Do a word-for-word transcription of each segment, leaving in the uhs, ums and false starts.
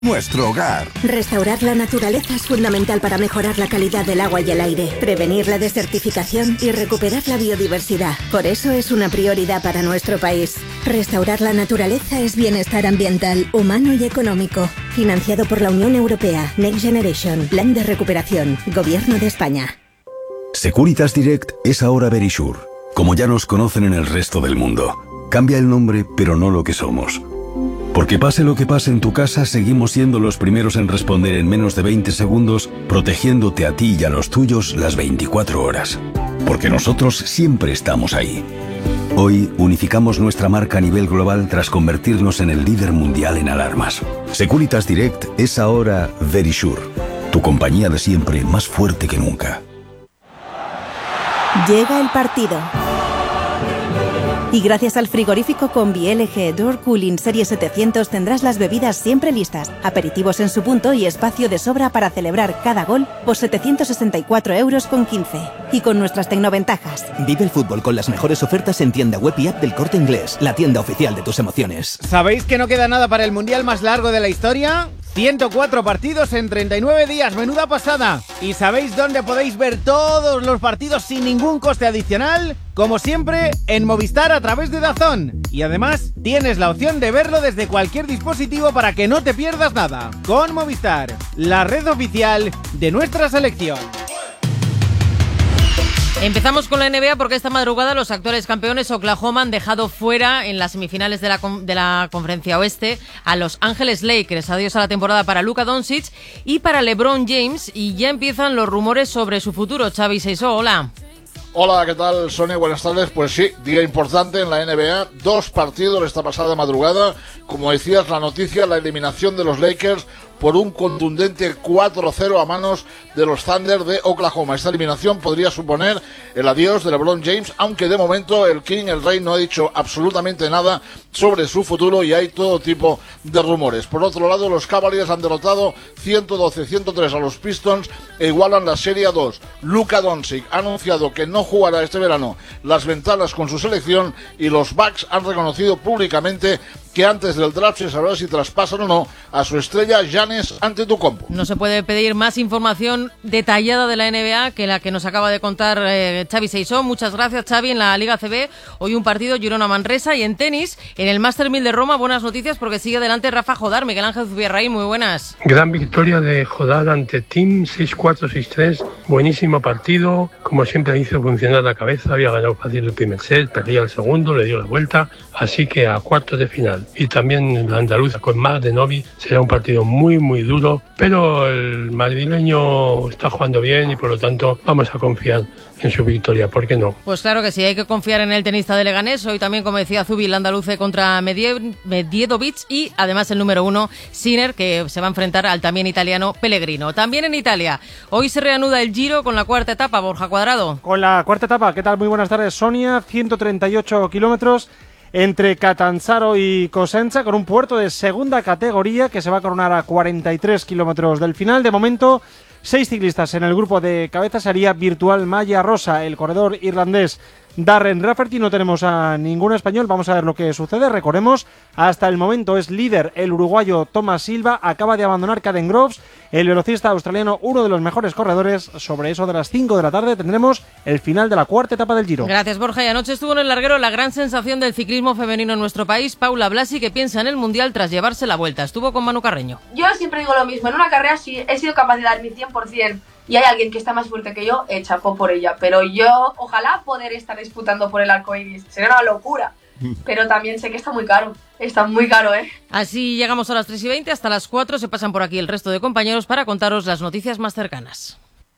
nuestro hogar. Restaurar la naturaleza es fundamental para mejorar la calidad del agua y el aire, prevenir la desertificación y recuperar la biodiversidad. Por eso es una prioridad para nuestro país. Restaurar la naturaleza es bienestar ambiental, humano y económico. Financiado por la Unión Europea. Next Generation. Plan de recuperación. Gobierno de España. Securitas Direct es ahora Verisure, como ya nos conocen en el resto del mundo. Cambia el nombre, pero no lo que somos. Porque pase lo que pase en tu casa, seguimos siendo los primeros en responder en menos de veinte segundos, protegiéndote a ti y a los tuyos las veinticuatro horas. Porque nosotros siempre estamos ahí. Hoy unificamos nuestra marca a nivel global tras convertirnos en el líder mundial en alarmas. Securitas Direct es ahora Verisure, tu compañía de siempre más fuerte que nunca. Llega el partido. Y gracias al frigorífico Combi L G Door Cooling Serie setecientos tendrás las bebidas siempre listas, aperitivos en su punto y espacio de sobra para celebrar cada gol por setecientos sesenta y cuatro euros con quince. Y con nuestras tecnoventajas. Vive el fútbol con las mejores ofertas en tienda web y app del Corte Inglés, la tienda oficial de tus emociones. ¿Sabéis que no queda nada para el mundial más largo de la historia? ciento cuatro partidos en treinta y nueve días, menuda pasada. ¿Y sabéis dónde podéis ver todos los partidos sin ningún coste adicional? Como siempre, en Movistar a través de DAZN. Y además, tienes la opción de verlo desde cualquier dispositivo para que no te pierdas nada. Con Movistar, la red oficial de nuestra selección. Empezamos con la N B A porque esta madrugada los actuales campeones Oklahoma han dejado fuera en las semifinales de la, de la Conferencia Oeste a Los Ángeles Lakers. Adiós a la temporada para Luka Doncic y para LeBron James, y ya empiezan los rumores sobre su futuro. Xavi Seisó, hola. Hola, ¿qué tal, Sonia? Buenas tardes. Pues sí, día importante en la N B A. Dos partidos esta pasada madrugada. Como decías, la noticia, la eliminación de los Lakers por un contundente cuatro cero a manos de los Thunder de Oklahoma. Esta eliminación podría suponer el adiós de LeBron James, aunque de momento el King, el Rey, no ha dicho absolutamente nada sobre su futuro y hay todo tipo de rumores. Por otro lado, los Cavaliers han derrotado ciento doce a ciento tres a los Pistons e igualan la serie a dos. Luka Doncic ha anunciado que no jugará este verano las ventanas con su selección y los Bucks han reconocido públicamente que antes del draft se sabrá si traspasan o no a su estrella Giannis Antetokounmpo. No se puede pedir más información detallada de la N B A que la que nos acaba de contar eh, Xavi Seisó. Muchas gracias, Xavi. En la Liga A C B, hoy un partido Girona-Manresa, y en tenis, en el Master mil de Roma, buenas noticias porque sigue adelante Rafa Jodar. Miguel Ángel Zubierraí, muy buenas. Gran victoria de Jodar ante Tim, seis cuatro, seis tres. Buenísimo partido. Como siempre hizo funcionar la cabeza, había ganado fácil el primer set, perdía el segundo, le dio la vuelta, así que a cuartos de final. Y también la andaluza con Mar de Novi será un partido muy muy duro, pero el madrileño está jugando bien y por lo tanto vamos a confiar en su victoria, ¿por qué no? Pues claro que sí, hay que confiar en el tenista de Leganés. Hoy también, como decía Zubi, el andaluce contra Medie- Medjedovic y además el número uno, Sinner, que se va a enfrentar al también italiano Pellegrino. También en Italia, hoy se reanuda el Giro con la cuarta etapa, Borja Cuadrado. Con la cuarta etapa, ¿qué tal? Muy buenas tardes, Sonia. ciento treinta y ocho kilómetros entre Catanzaro y Cosenza, con un puerto de segunda categoría que se va a coronar a cuarenta y tres kilómetros del final. De momento, seis ciclistas en el grupo de cabeza sería virtual Malla Rosa, el corredor irlandés Darren Rafferty. No tenemos a ningún español, vamos a ver lo que sucede. Recordemos, hasta el momento es líder el uruguayo Thomas Silva, acaba de abandonar Caden Groves, el velocista australiano, uno de los mejores corredores. Sobre eso de las cinco de la tarde tendremos el final de la cuarta etapa del Giro. Gracias, Borja. Y anoche estuvo en el larguero la gran sensación del ciclismo femenino en nuestro país, Paula Blasi, que piensa en el Mundial tras llevarse la vuelta. Estuvo con Manu Carreño. Yo siempre digo lo mismo, en una carrera sí he sido capaz de dar mi cien por ciento y hay alguien que está más fuerte que yo, eh, chapó por ella, pero yo ojalá poder estar disputando por el arco iris, sería una locura, pero también sé que está muy caro, está muy caro, ¿eh? Así llegamos a las tres y veinte, hasta las cuatro se pasan por aquí el resto de compañeros para contaros las noticias más cercanas.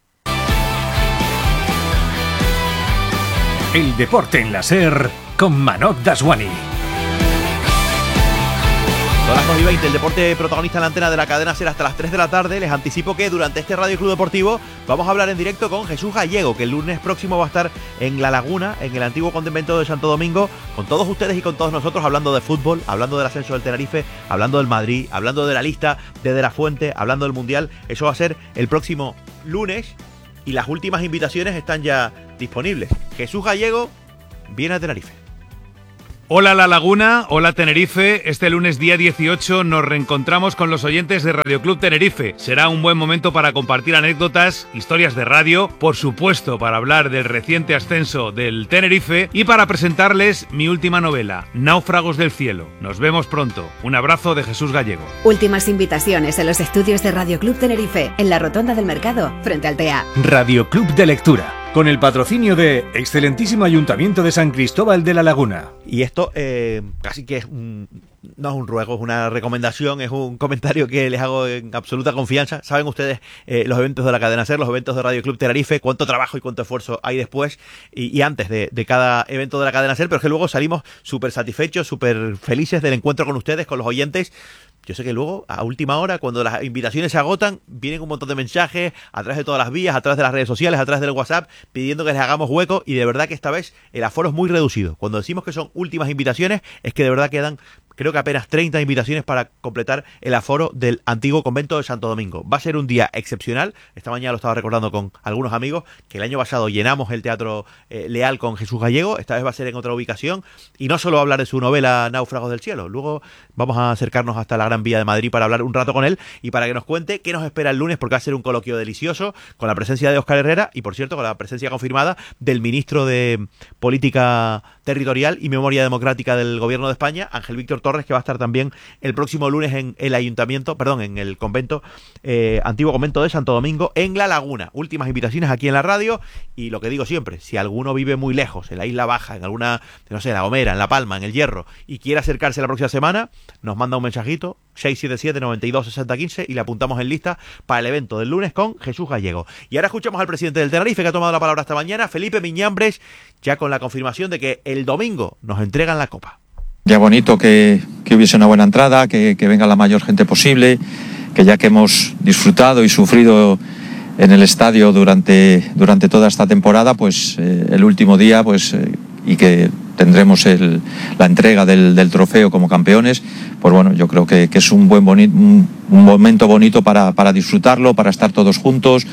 El deporte en la SER con Manoj Daswani. Son las dos y veinte, el deporte protagonista en la antena de la cadena SER hasta las tres de la tarde. Les anticipo que durante este Radio Club Deportivo vamos a hablar en directo con Jesús Gallego, que el lunes próximo va a estar en La Laguna, en el antiguo convento de Santo Domingo, con todos ustedes y con todos nosotros, hablando de fútbol, hablando del ascenso del Tenerife, hablando del Madrid, hablando de la lista de De La Fuente, hablando del Mundial. Eso va a ser el próximo lunes y las últimas invitaciones están ya disponibles. Jesús Gallego viene a Tenerife. Hola La Laguna, hola Tenerife. Este lunes día dieciocho nos reencontramos con los oyentes de Radio Club Tenerife. Será un buen momento para compartir anécdotas, historias de radio, por supuesto para hablar del reciente ascenso del Tenerife y para presentarles mi última novela, Náufragos del Cielo. Nos vemos pronto. Un abrazo de Jesús Gallego. Últimas invitaciones en los estudios de Radio Club Tenerife, en la Rotonda del Mercado, frente al T E A. Radio Club de Lectura, con el patrocinio de Excelentísimo Ayuntamiento de San Cristóbal de la Laguna. Y esto eh, casi que es un, no es un ruego, es una recomendación, es un comentario que les hago en absoluta confianza. Saben ustedes eh, los eventos de la cadena SER, los eventos de Radio Club Tenerife, cuánto trabajo y cuánto esfuerzo hay después y, y antes de, de cada evento de la cadena SER, pero es que luego salimos súper satisfechos, súper felices del encuentro con ustedes, con los oyentes. Yo sé que luego, a última hora, cuando las invitaciones se agotan, vienen un montón de mensajes a través de todas las vías, a través de las redes sociales, a través del WhatsApp, pidiendo que les hagamos hueco, y de verdad que esta vez el aforo es muy reducido. Cuando decimos que son últimas invitaciones, es que de verdad quedan, creo que apenas treinta invitaciones para completar el aforo del antiguo convento de Santo Domingo. Va a ser un día excepcional. Esta mañana lo estaba recordando con algunos amigos, que el año pasado llenamos el Teatro eh, Leal con Jesús Gallego. Esta vez va a ser en otra ubicación, y no solo hablar de su novela Náufragos del Cielo. Luego vamos a acercarnos hasta la Gran Vía de Madrid para hablar un rato con él y para que nos cuente qué nos espera el lunes, porque va a ser un coloquio delicioso con la presencia de Óscar Herrera y, por cierto, con la presencia confirmada del ministro de Política Territorial y Memoria Democrática del Gobierno de España, Ángel Víctor Torres, que va a estar también el próximo lunes en el ayuntamiento, perdón, en el convento, eh, antiguo convento de Santo Domingo, en La Laguna. Últimas invitaciones aquí en la radio, y lo que digo siempre, si alguno vive muy lejos, en la Isla Baja, en alguna, no sé, en La Gomera, en La Palma, en El Hierro, y quiere acercarse la próxima semana, nos manda un mensajito, seis siete siete, noventa y dos, sesenta, quince, y le apuntamos en lista para el evento del lunes con Jesús Gallego. Y ahora escuchamos al presidente del Tenerife, que ha tomado la palabra esta mañana, Felipe Miñambres, ya con la confirmación de que el domingo nos entregan la copa. Ya bonito que, que hubiese una buena entrada, que, que venga la mayor gente posible, que ya que hemos disfrutado y sufrido en el estadio durante, durante toda esta temporada, pues eh, el último día, pues eh, y que tendremos el, la entrega del, del trofeo como campeones, pues bueno, yo creo que, que es un buen boni- un, un momento bonito para, para disfrutarlo, para estar todos juntos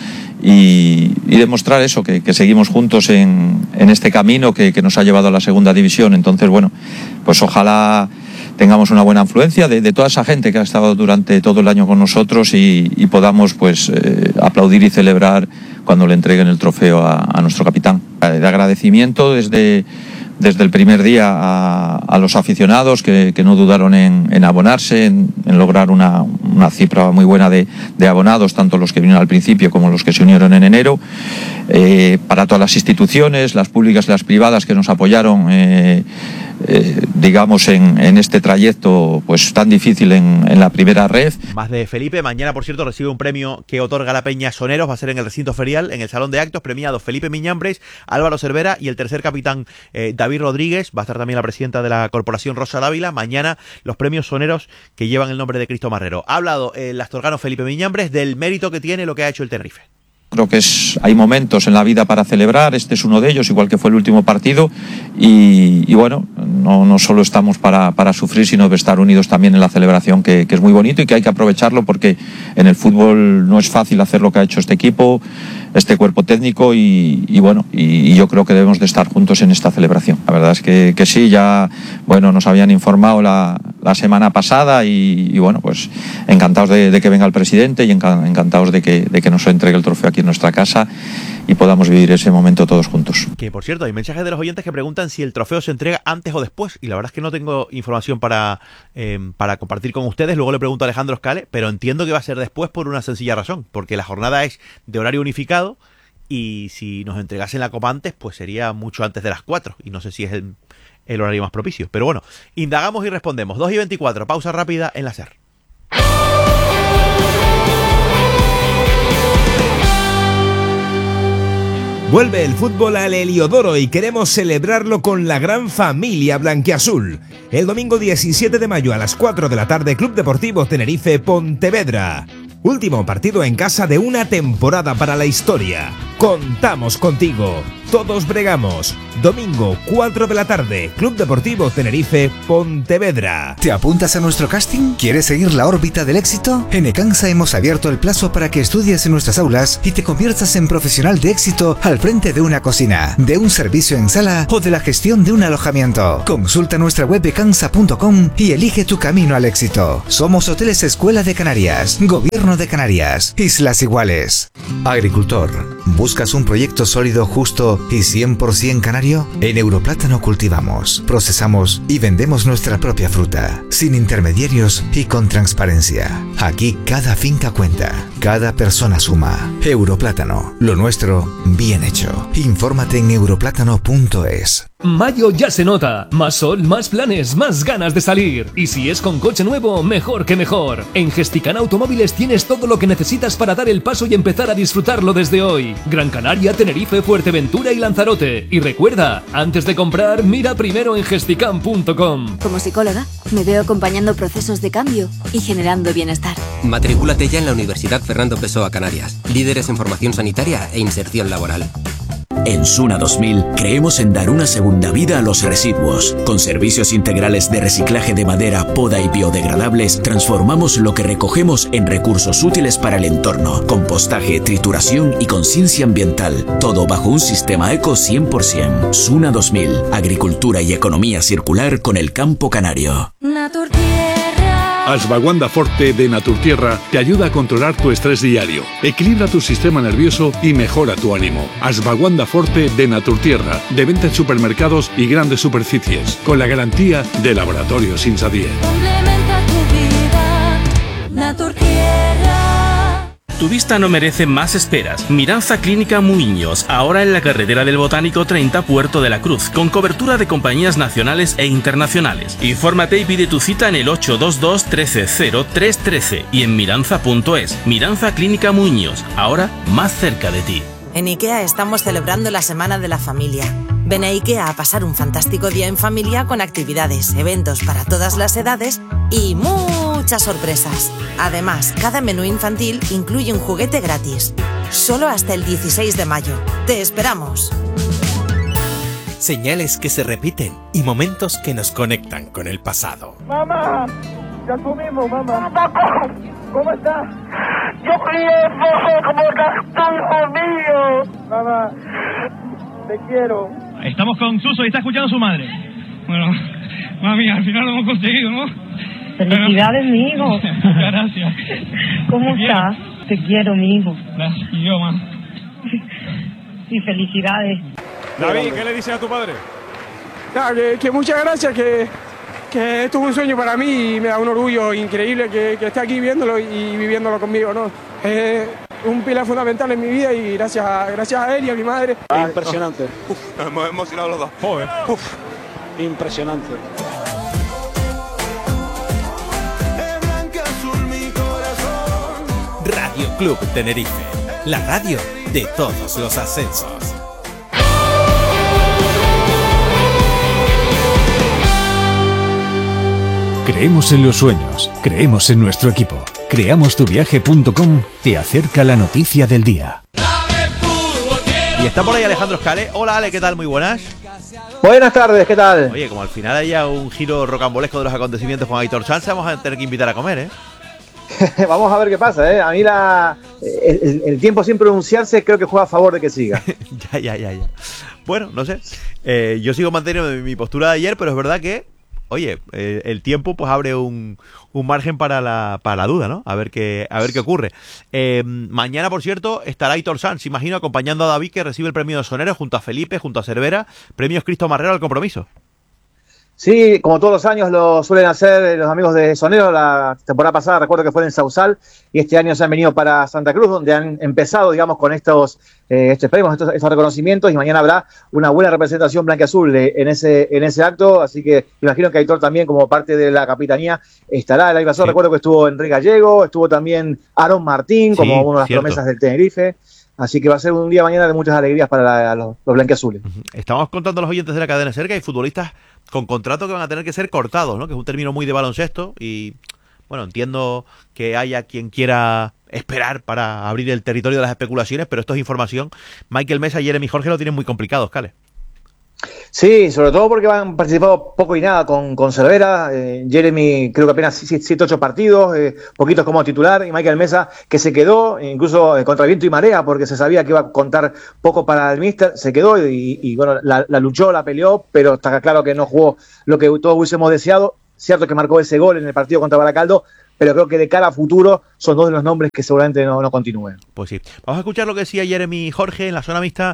y, y demostrar eso, que, que seguimos juntos en, en este camino que, que nos ha llevado a la segunda división. Entonces, bueno, pues ojalá tengamos una buena influencia de, de toda esa gente que ha estado durante todo el año con nosotros y, y podamos pues eh, aplaudir y celebrar cuando le entreguen el trofeo a, a nuestro capitán. De agradecimiento desde... desde el primer día a, a los aficionados que, que no dudaron en, en abonarse, en, en lograr una, una cifra muy buena de, de abonados, tanto los que vinieron al principio como los que se unieron en enero. Eh, para todas las instituciones, las públicas y las privadas que nos apoyaron, eh, eh, digamos, en, en este trayecto pues tan difícil en, en la primera red. Más de Felipe. Mañana, por cierto, recibe un premio que otorga la Peña Soneros. Va a ser en el recinto ferial, en el Salón de Actos. Premiados Felipe Miñambres, Álvaro Cervera y el tercer capitán, eh, David Rodríguez. Va a estar también la presidenta de la Corporación, Rosa Dávila. Mañana los premios soneros que llevan el nombre de Cristo Marrero. Ha hablado el astorgano Felipe Miñambres del mérito que tiene lo que ha hecho el Tenerife. Creo que es, hay momentos en la vida para celebrar, este es uno de ellos, igual que fue el último partido, y, y bueno, no, no solo estamos para, para sufrir, sino de estar unidos también en la celebración, que, que es muy bonito y que hay que aprovecharlo, porque en el fútbol no es fácil hacer lo que ha hecho este equipo, este cuerpo técnico, y, y bueno, y, y yo creo que debemos de estar juntos en esta celebración. La verdad es que, que sí, ya, bueno, nos habían informado la, la semana pasada y, y bueno, pues encantados de, de que venga el presidente y encantados de que, de que nos entregue el trofeo aquí en nuestra casa y podamos vivir ese momento todos juntos. Que, por cierto, hay mensajes de los oyentes que preguntan si el trofeo se entrega antes o después, y la verdad es que no tengo información para, eh, para compartir con ustedes. Luego le pregunto a Alejandro Scale, pero entiendo que va a ser después por una sencilla razón, porque la jornada es de horario unificado y si nos entregasen la copa antes, pues sería mucho antes de las cuatro, y no sé si es el, el horario más propicio. Pero bueno, indagamos y respondemos. dos y veinticuatro, pausa rápida en la SER. Vuelve el fútbol al Heliodoro y queremos celebrarlo con la gran familia blanquiazul. El domingo diecisiete de mayo a las cuatro de la tarde, Club Deportivo Tenerife Pontevedra. Último partido en casa de una temporada para la historia. Contamos contigo. Todos bregamos. Domingo, cuatro de la tarde, Club Deportivo Tenerife, Pontevedra. ¿Te apuntas a nuestro casting? ¿Quieres seguir la órbita del éxito? En Ecansa hemos abierto el plazo para que estudies en nuestras aulas y te conviertas en profesional de éxito al frente de una cocina, de un servicio en sala o de la gestión de un alojamiento. Consulta nuestra web ecansa punto com y elige tu camino al éxito. Somos Hoteles Escuela de Canarias, Gobierno de Canarias, Islas Iguales. Agricultor, ¿buscas un proyecto sólido, justo y cien por ciento canario? En Europlátano cultivamos, procesamos y vendemos nuestra propia fruta, sin intermediarios y con transparencia. Aquí cada finca cuenta, cada persona suma. Europlátano, lo nuestro bien hecho. Infórmate en europlátano punto es. Mayo ya se nota. Más sol, más planes, más ganas de salir. Y si es con coche nuevo, mejor que mejor. En Gesticana Automóviles tienes todo lo que necesitas para dar el paso y empezar a disfrutarlo desde hoy. Gran Canaria, Tenerife, Fuerteventura y Lanzarote. Y recuerda, antes de comprar, mira primero en gesticam punto com. Como psicóloga, me veo acompañando procesos de cambio y generando bienestar. Matricúlate ya en la Universidad Fernando Pessoa Canarias. Líderes en formación sanitaria e inserción laboral. En Suna dos mil creemos en dar una segunda vida a los residuos. Con servicios integrales de reciclaje de madera, poda y biodegradables, transformamos lo que recogemos en recursos útiles para el entorno. Compostaje, trituración y conciencia ambiental. Todo bajo un sistema eco cien por ciento. Suna dos mil. Agricultura y economía circular con el campo canario. Ashwagandha Forte de Naturtierra te ayuda a controlar tu estrés diario, equilibra tu sistema nervioso y mejora tu ánimo. Ashwagandha Forte de Naturtierra, de venta en supermercados y grandes superficies, con la garantía de Laboratorios Insadier. Complementa tu vida, Naturtierra. Tu vista no merece más esperas. Miranza Clínica Muiños, ahora en la carretera del Botánico treinta, Puerto de la Cruz, con cobertura de compañías nacionales e internacionales. Infórmate y pide tu cita en el ocho dos dos, uno tres cero, tres uno tres y en miranza punto es. Miranza Clínica Muiños, ahora más cerca de ti. En IKEA estamos celebrando la Semana de la Familia. Ven a IKEA a pasar un fantástico día en familia con actividades, eventos para todas las edades y muchas sorpresas. Además, cada menú infantil incluye un juguete gratis. Solo hasta el dieciséis de mayo. ¡Te esperamos! Señales que se repiten y momentos que nos conectan con el pasado. ¡Mamá! ¡Ya comimos, mamá! ¡Papá! ¿Cómo estás? ¡Yo quiero como tu hijo mío! Mamá, te quiero. Estamos con Suso y está escuchando a su madre. Bueno, mami, al final lo hemos conseguido, ¿no? Felicidades, mi hijo. Muchas gracias. ¿Cómo Te estás? Te quiero, mi hijo. Gracias. Y yo, más. Y felicidades. David, ¿qué le dices a tu padre? Nada, que, que muchas gracias, que, que esto es un sueño para mí y me da un orgullo increíble que, que esté aquí viéndolo y viviéndolo conmigo, ¿no? Es un pilar fundamental en mi vida y gracias a, gracias a él y a mi madre. Impresionante. Uf, nos hemos emocionado los dos. Joder. Uf, impresionante. Radio Club Tenerife, la radio de todos los ascensos. Creemos en los sueños, creemos en nuestro equipo. creamos tu viaje punto com te acerca la noticia del día. Y está por ahí Alejandro Escale. Hola Ale, ¿qué tal? Muy buenas. Buenas tardes, ¿qué tal? Oye, como al final haya un giro rocambolesco de los acontecimientos con Aitor Sanz, vamos a tener que invitar a comer, ¿eh? Vamos a ver qué pasa, ¿eh? A mí la, el, el tiempo sin pronunciarse creo que juega a favor de que siga. ya, ya, ya, ya. Bueno, no sé. Eh, yo sigo manteniendo mi postura de ayer, pero es verdad que, oye, eh, el tiempo pues abre un, un margen para la, para la duda, ¿no? A ver qué, a ver qué ocurre. Eh, mañana, por cierto, estará Aitor Sanz, imagino, acompañando a David, que recibe el premio de Sonero, junto a Felipe, junto a Cervera. Premios Cristo Marrero al compromiso. Sí, como todos los años lo suelen hacer los amigos de Sonero. La temporada pasada recuerdo que fue en Sausal y este año se han venido para Santa Cruz, donde han empezado, digamos, con estos, eh, estos premios, estos, estos reconocimientos, y mañana habrá una buena representación blanquiazul en ese, en ese acto, así que imagino que Aitor también, como parte de la capitanía, estará. El año pasado sí. Recuerdo que estuvo Enrique Gallego, estuvo también Aaron Martín, como sí, una de las cierto. promesas del Tenerife. Así que va a ser un día mañana de muchas alegrías para la, los, los blanquiazules. Estamos contando a los oyentes de la cadena SER que hay futbolistas con contrato que van a tener que ser cortados, ¿no? Que es un término muy de baloncesto y, bueno, entiendo que haya quien quiera esperar para abrir el territorio de las especulaciones, pero esto es información. Michael Mesa y Jeremy Jorge lo tienen muy complicado, Cale. Sí, sobre todo porque han participado poco y nada con, con Cervera. Eh, Jeremy creo que apenas siete ocho partidos, eh, poquitos como titular, y Michael Mesa que se quedó, incluso eh, contra viento y marea, porque se sabía que iba a contar poco para el míster, se quedó y, y bueno, la, la luchó, la peleó, pero está claro que no jugó lo que todos hubiésemos deseado. Cierto que marcó ese gol en el partido contra Baracaldo, pero creo que de cara a futuro son dos de los nombres que seguramente no, no continúen. Pues sí. Vamos a escuchar lo que decía Jeremy Jorge en la zona mixta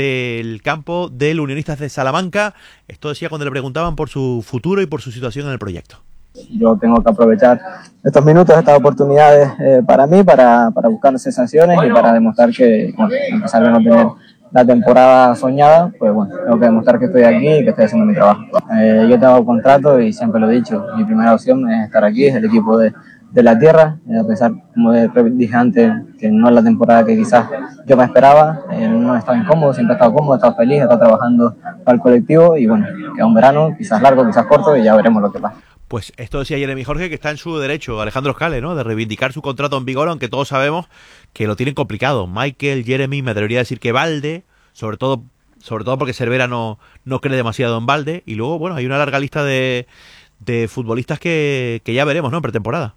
del campo del Unionistas de Salamanca. Esto decía cuando le preguntaban por su futuro y por su situación en el proyecto. Yo tengo que aprovechar estos minutos, estas oportunidades eh, para mí, para, para buscar sensaciones y para demostrar que, bueno, a pesar de no tener la temporada soñada, pues bueno, tengo que demostrar que estoy aquí y que estoy haciendo mi trabajo. Eh, yo tengo contrato y siempre lo he dicho, mi primera opción es estar aquí, es el equipo de, de la tierra, eh, a pesar, como dije antes, que no es la temporada que quizás yo me esperaba, eh, no he estado incómodo, siempre he estado cómodo, he estado feliz, he estado trabajando para el colectivo y bueno, queda un verano, quizás largo, quizás corto y ya veremos lo que pasa. Pues esto decía Jeremy Jorge, que está en su derecho, Alejandro Scale, ¿no?, de reivindicar su contrato en vigor, aunque todos sabemos que lo tienen complicado. Michael, Jeremy, me atrevería a decir que Valde, sobre todo sobre todo porque Cervera no, no cree demasiado en Valde, y luego, bueno, hay una larga lista de, de futbolistas que, que ya veremos, ¿no?, en pretemporada.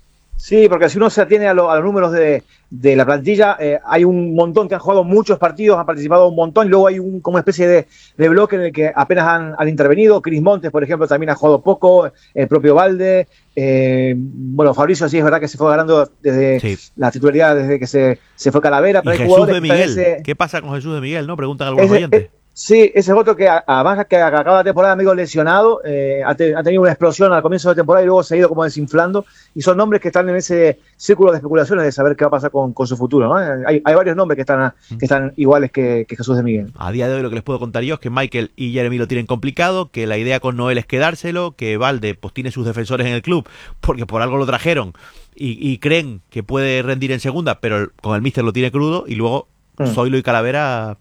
Sí, porque si uno se atiene a, lo, a los números de, de la plantilla, eh, hay un montón que han jugado muchos partidos, han participado un montón, y luego hay un, como una especie de, de bloque en el que apenas han, han intervenido. Cris Montes, por ejemplo, también ha jugado poco, el propio Valde, eh, bueno, Fabricio sí es verdad que se fue ganando desde sí. la titularidad, desde que se, se fue Calavera. Pero y hay Jesús de Miguel, parece... ¿qué pasa con Jesús de Miguel, no? Preguntan algunos ese, oyentes. Eh, Sí, ese es otro que además que acaba la temporada amigo lesionado, eh, ha, te, ha tenido una explosión al comienzo de temporada y luego se ha ido como desinflando, y son nombres que están en ese círculo de especulaciones de saber qué va a pasar con, con su futuro, ¿no? Hay, hay varios nombres que están, que están iguales que, que Jesús de Miguel. A día de hoy lo que les puedo contar yo es que Michael y Jeremy lo tienen complicado, que la idea con Noel es quedárselo, que Valde pues tiene sus defensores en el club porque por algo lo trajeron y, y creen que puede rendir en segunda, pero con el míster lo tiene crudo, y luego mm. Zoilo y Calavera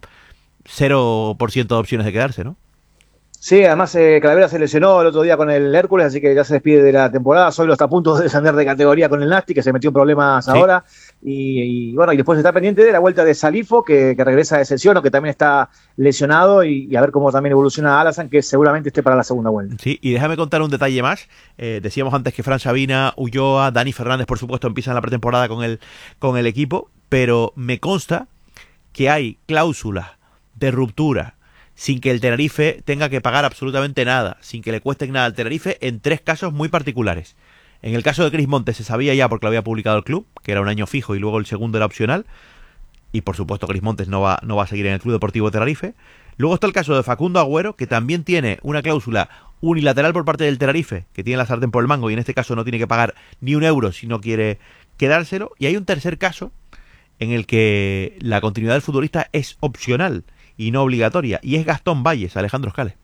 cero por ciento de opciones de quedarse, ¿no? Sí, además eh, Calavera se lesionó el otro día con el Hércules, así que ya se despide de la temporada. Zoilo está a punto de descender de categoría con el Nasti, que se metió en problemas sí. ahora. Y, y bueno, y después está pendiente de la vuelta de Salifo, que, que regresa de sesión o que también está lesionado, y, y a ver cómo también evoluciona Alasan, que seguramente esté para la segunda vuelta. Sí, y déjame contar un detalle más. Eh, decíamos antes que Fran Sabina, Ulloa, Dani Fernández, por supuesto, empiezan la pretemporada con el, con el equipo, pero me consta que hay cláusulas de ruptura sin que el Tenerife tenga que pagar absolutamente nada, sin que le cueste nada al Tenerife, en tres casos muy particulares. En el caso de Cris Montes se sabía ya porque lo había publicado el club, que era un año fijo y luego el segundo era opcional, y por supuesto Cris Montes no va, no va a seguir en el Club Deportivo Tenerife. Luego está el caso de Facundo Agüero, que también tiene una cláusula unilateral por parte del Tenerife, que tiene la sartén por el mango y en este caso no tiene que pagar ni un euro si no quiere quedárselo. Y hay un tercer caso en el que la continuidad del futbolista es opcional y no obligatoria, y es Gastón Valles, Alejandro Scale.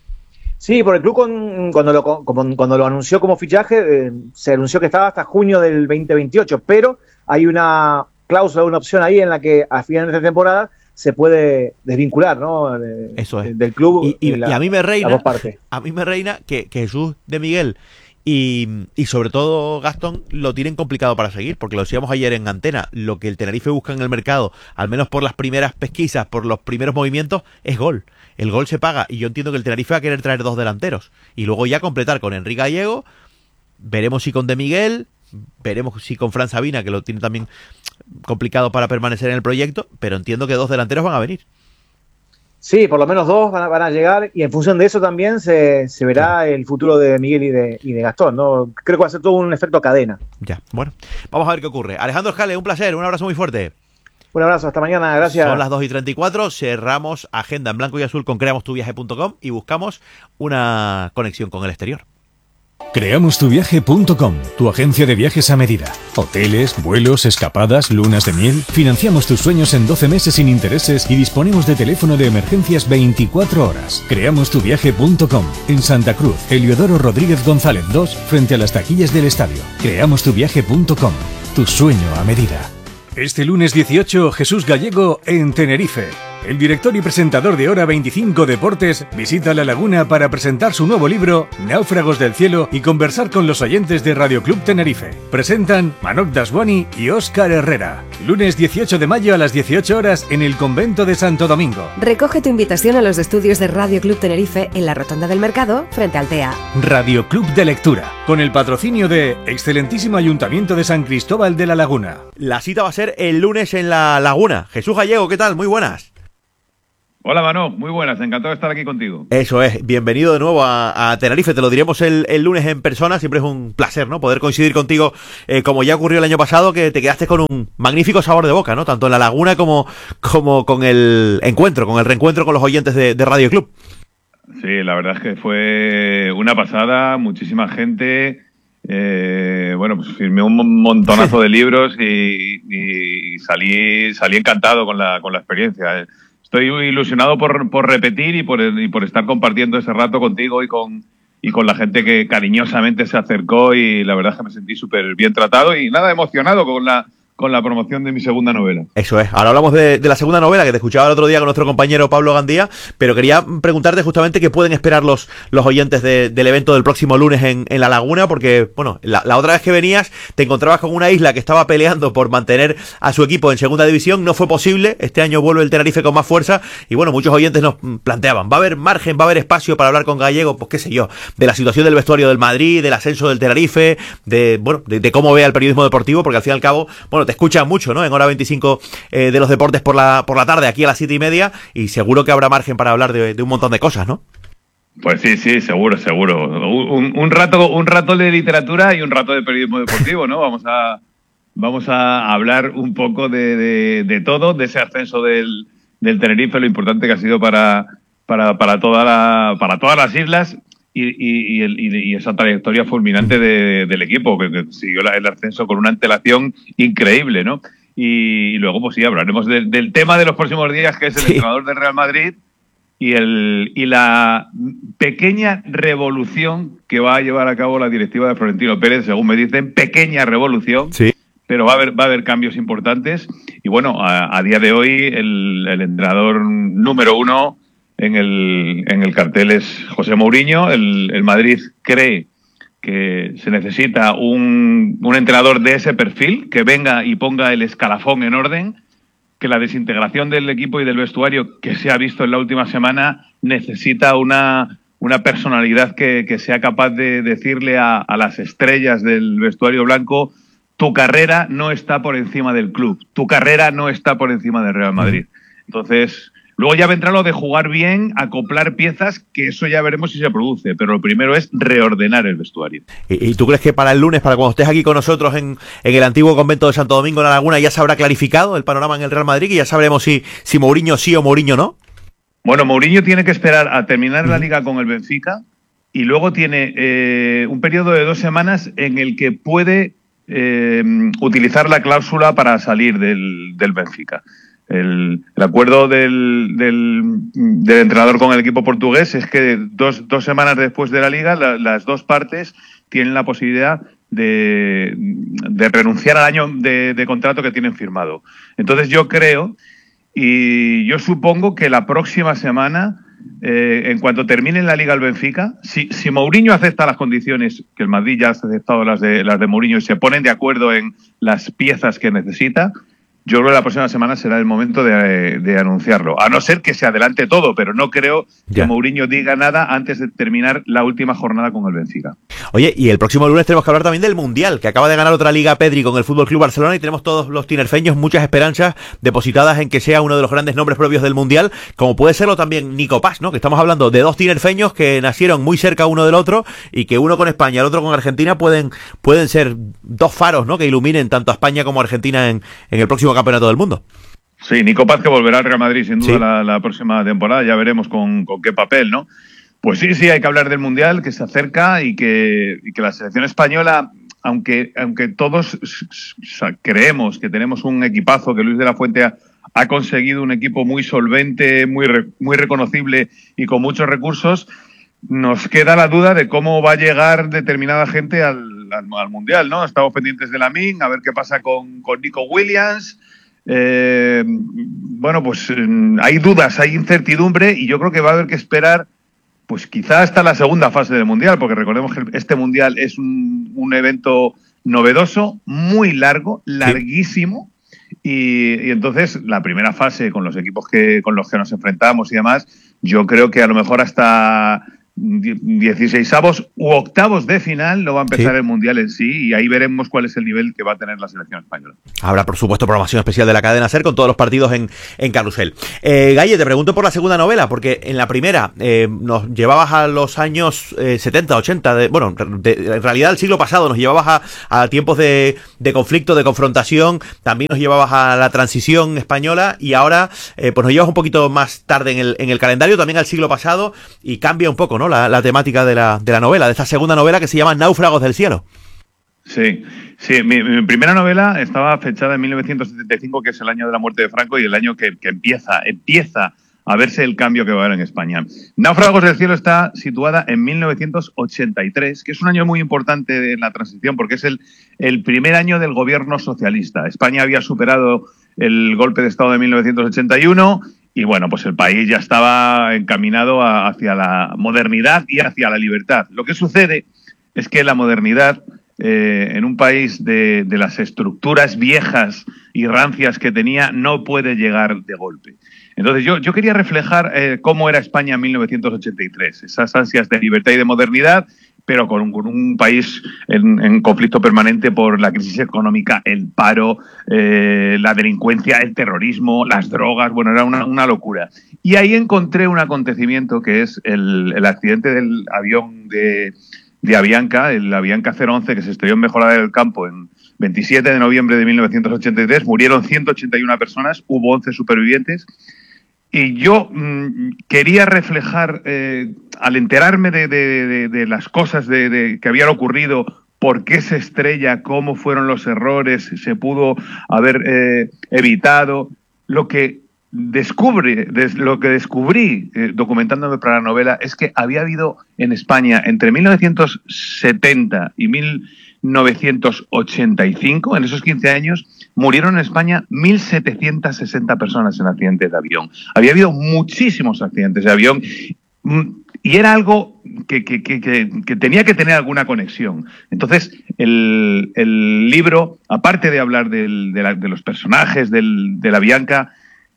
Sí, por el club con, cuando, lo, con, cuando lo anunció como fichaje, eh, se anunció que estaba hasta junio del veinte veintiocho, pero hay una cláusula, una opción ahí en la que a finales de temporada se puede desvincular, ¿no? De, Eso es. De, del club. Y, y, la, y a mí me reina, a mí me reina que, que Jesús de Miguel Y, y sobre todo Gastón lo tienen complicado para seguir, porque lo decíamos ayer en antena, lo que el Tenerife busca en el mercado, al menos por las primeras pesquisas, por los primeros movimientos, es gol. El gol se paga, y yo entiendo que el Tenerife va a querer traer dos delanteros, y luego ya completar con Enrique Gallego, veremos si con De Miguel, veremos si con Fran Sabina, que lo tiene también complicado para permanecer en el proyecto, pero entiendo que dos delanteros van a venir. Sí, por lo menos dos van a, van a llegar, y en función de eso también se, se verá el futuro de Miguel y de, y de Gastón, ¿no? Creo que va a ser todo un efecto cadena. Ya, bueno, vamos a ver qué ocurre. Alejandro Scale, un placer, un abrazo muy fuerte. Un abrazo, hasta mañana, gracias. Son las dos y treinta y cuatro, cerramos agenda en blanco y azul con creamos tu viaje punto com y buscamos una conexión con el exterior. creamos tu viaje punto com, tu agencia de viajes a medida. Hoteles, vuelos, escapadas, lunas de miel. Financiamos tus sueños en doce meses sin intereses y disponemos de teléfono de emergencias veinticuatro horas. creamos tu viaje punto com, en Santa Cruz, Heliodoro Rodríguez González dos, frente a las taquillas del estadio. creamos tu viaje punto com, tu sueño a medida. Este lunes dieciocho, Jesús Gallego en Tenerife. el director y presentador de Hora veinticinco Deportes, visita La Laguna para presentar su nuevo libro, Náufragos del Cielo, y conversar con los oyentes de Radio Club Tenerife. Presentan Manok Daswani y Óscar Herrera. Lunes dieciocho de mayo a las dieciocho horas en el Convento de Santo Domingo. Recoge tu invitación a los estudios de Radio Club Tenerife en la Rotonda del Mercado, frente al T E A. Radio Club de Lectura, con el patrocinio de Excelentísimo Ayuntamiento de San Cristóbal de la Laguna. La cita va a ser el lunes en La Laguna. Jesús Gallego, ¿qué tal? Muy buenas. Hola, Mano, muy buenas, encantado de estar aquí contigo. Eso es, bienvenido de nuevo a, a Tenerife, te lo diremos el, el lunes en persona, siempre es un placer, ¿no? Poder coincidir contigo, eh, como ya ocurrió el año pasado, que te quedaste con un magnífico sabor de boca, ¿no? Tanto en La Laguna como, como con el encuentro, con el reencuentro con los oyentes de, de Radio Club. Sí, la verdad es que fue una pasada, muchísima gente, eh, bueno, pues firmé un montonazo de libros y, y salí, salí encantado con la, con la experiencia. Estoy ilusionado por, por repetir y por, y por estar compartiendo ese rato contigo y con, y con la gente que cariñosamente se acercó, y la verdad es que me sentí súper bien tratado y nada, emocionado con la, con la promoción de mi segunda novela. Eso es. Ahora hablamos de, de la segunda novela, que te escuchaba el otro día con nuestro compañero Pablo Gandía, pero quería preguntarte justamente qué pueden esperar los, los oyentes de, del evento del próximo lunes en, en La Laguna, porque, bueno, la, la otra vez que venías te encontrabas con una isla que estaba peleando por mantener a su equipo en segunda división, no fue posible, este año vuelve el Tenerife con más fuerza, y bueno, muchos oyentes nos planteaban, ¿va a haber margen, va a haber espacio para hablar con Gallego? Pues qué sé yo, de la situación del vestuario del Madrid, del ascenso del Tenerife, de, bueno, de, de cómo vea el periodismo deportivo, porque al fin y al cabo, bueno, te escuchan mucho, ¿no? En Hora veinticinco eh, de los deportes por la, por la tarde, aquí a las siete y media, y seguro que habrá margen para hablar de, de un montón de cosas, ¿no? Pues sí, sí, seguro, seguro. Un, un rato, un rato de literatura y un rato de periodismo deportivo, ¿no? Vamos a, vamos a hablar un poco de, de, de todo, de ese ascenso del, del Tenerife, lo importante que ha sido para, para, para, toda la, para todas las islas. Y, y, y, el, y esa trayectoria fulminante de, del equipo, que, que siguió la, el ascenso con una antelación increíble, ¿no? Y, y luego, pues sí, hablaremos de, del tema de los próximos días, que es el sí. entrenador del Real Madrid y, el, y la pequeña revolución que va a llevar a cabo la directiva de Florentino Pérez, según me dicen, pequeña revolución, sí. pero va a haber, va a haber cambios importantes. Y bueno, a, a día de hoy, el, el entrenador número uno en el, en el cartel es José Mourinho. El, el Madrid cree que se necesita un, un entrenador de ese perfil, que venga y ponga el escalafón en orden, que la desintegración del equipo y del vestuario que se ha visto en la última semana necesita una, una personalidad que, que sea capaz de decirle a, a las estrellas del vestuario blanco: tu carrera no está por encima del club, tu carrera no está por encima del Real Madrid. Entonces, luego ya vendrá lo de jugar bien, acoplar piezas, que eso ya veremos si se produce, pero lo primero es reordenar el vestuario. ¿Y, y tú crees que para el lunes, para cuando estés aquí con nosotros en, en el antiguo convento de Santo Domingo en La Laguna, ya se habrá clarificado el panorama en el Real Madrid y ya sabremos si, si Mourinho sí o Mourinho no? Bueno, Mourinho tiene que esperar a terminar la liga con el Benfica y luego tiene eh, un periodo de dos semanas en el que puede eh, utilizar la cláusula para salir del, del Benfica. El, el acuerdo del, del, del entrenador con el equipo portugués es que dos, dos semanas después de la liga la, las dos partes tienen la posibilidad de, de renunciar al año de, de contrato que tienen firmado. Entonces yo creo y yo supongo que la próxima semana, eh, en cuanto termine la liga el Benfica, si, si Mourinho acepta las condiciones, que el Madrid ya ha aceptado las de, las de Mourinho y se ponen de acuerdo en las piezas que necesita, yo creo que la próxima semana será el momento de, de anunciarlo. A no ser que se adelante todo, pero no creo ya. que Mourinho diga nada antes de terminar la última jornada con el Benfica. Oye, y el próximo lunes tenemos que hablar también del Mundial, que acaba de ganar otra Liga Pedri con el F C Barcelona, y tenemos todos los tinerfeños muchas esperanzas depositadas en que sea uno de los grandes nombres propios del Mundial, como puede serlo también Nico Paz, ¿no? Que estamos hablando de dos tinerfeños que nacieron muy cerca uno del otro y que uno con España, el otro con Argentina pueden, pueden ser dos faros, ¿no? Que iluminen tanto a España como a Argentina en, en el próximo campeonato del mundo. Sí, Nico Paz, que volverá al Real Madrid sin duda sí. la, la próxima temporada, ya veremos con, con qué papel, ¿no? Pues sí, sí, hay que hablar del Mundial, que se acerca y que, y que la selección española, aunque, aunque todos o sea, creemos que tenemos un equipazo, que Luis de la Fuente ha, ha conseguido un equipo muy solvente, muy, re, muy reconocible y con muchos recursos, nos queda la duda de cómo va a llegar determinada gente al, al, al Mundial, ¿no? Estamos pendientes de Lamine, a ver qué pasa con, con Nico Williams. eh, bueno, pues hay dudas, hay incertidumbre y yo creo que va a haber que esperar pues quizá hasta la segunda fase del Mundial, porque recordemos que este Mundial es un, un evento novedoso, muy largo, larguísimo, y, y entonces la primera fase con los equipos que con los que nos enfrentamos y demás, yo creo que a lo mejor hasta dieciseisavos u octavos de final no va a empezar sí. el Mundial en sí, y ahí veremos cuál es el nivel que va a tener la selección española. Habrá, por supuesto, programación especial de la cadena SER con todos los partidos en, en Carrusel. Eh, Gaye, te pregunto por la segunda novela, porque en la primera eh, nos llevabas a los años eh, setenta, ochenta, de, bueno, de, en realidad el siglo pasado, nos llevabas a, a tiempos de, de conflicto, de confrontación, también nos llevabas a la transición española, y ahora eh, pues nos llevas un poquito más tarde en el, en el calendario, también al siglo pasado, y cambia un poco, ¿no?, La, la temática de la, de la novela, de esta segunda novela que se llama Náufragos del cielo. Sí, sí, mi, mi primera novela estaba fechada en mil novecientos setenta y cinco, que es el año de la muerte de Franco y el año que, que empieza, empieza a verse el cambio que va a haber en España. Náufragos del cielo está situada en mil novecientos ochenta y tres, que es un año muy importante en la transición porque es el, el primer año del gobierno socialista. España había superado el golpe de Estado de mil novecientos ochenta y uno y bueno, pues el país ya estaba encaminado a, hacia la modernidad y hacia la libertad. Lo que sucede es que la modernidad, eh, en un país de, de las estructuras viejas y rancias que tenía, no puede llegar de golpe. Entonces yo, yo quería reflejar eh, cómo era España en mil novecientos ochenta y tres, esas ansias de libertad y de modernidad, pero con un, con un país en, en conflicto permanente por la crisis económica, el paro, eh, la delincuencia, el terrorismo, las drogas, bueno, era una, una locura. Y ahí encontré un acontecimiento que es el, el accidente del avión de, de Avianca, el Avianca cero once, que se estrelló en Mejorada del Campo en veintisiete de noviembre de mil novecientos ochenta y tres, murieron ciento ochenta y una personas, hubo once supervivientes. Y yo mmm, quería reflejar, eh, al enterarme de, de, de, de las cosas de, de, que habían ocurrido, por qué se estrella, cómo fueron los errores, se pudo haber eh, evitado, lo que descubre, des, lo que descubrí eh, documentándome para la novela es que había habido en España entre mil novecientos setenta y mil novecientos ochenta y cinco, en esos quince años, murieron en España mil setecientas sesenta personas en accidentes de avión. Había habido muchísimos accidentes de avión y era algo que, que, que, que tenía que tener alguna conexión. Entonces, el, el libro, aparte de hablar del, de, la, de los personajes del, de la Avianca,